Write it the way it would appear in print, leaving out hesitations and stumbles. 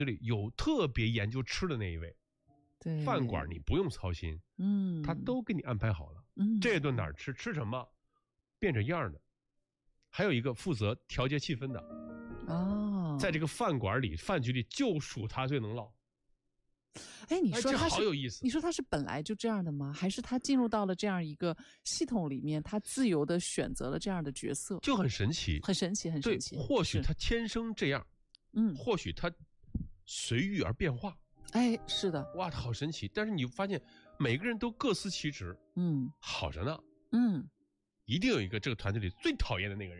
这里有特别研究吃的那一位， 对， 饭馆你不用操心，他都给你安排好了，这顿哪儿吃什么，变着样的。还有一个负责调节气氛的，在这个饭馆里、饭局里，就属他最能唠。 哎，你说他是好有意思？ 你说他是本来就这样的吗？还是他进入到了这样一个系统里面，他自由的选择了这样的角色？ 就很神奇， 很神奇，很神奇。 对，或许他天生这样，或许他随遇而变化。 哎，是的， 哇，好神奇！但是你发现每个人都各司其职，好着呢，一定有一个这个团队里最讨厌的那个人。